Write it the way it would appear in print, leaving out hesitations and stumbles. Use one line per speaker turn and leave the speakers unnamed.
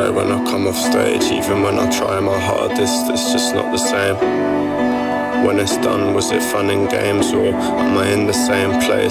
joy when I come off stage. Even when I try my hardest, it's just not the same. When it's done, was it fun and games, or am I in the same place?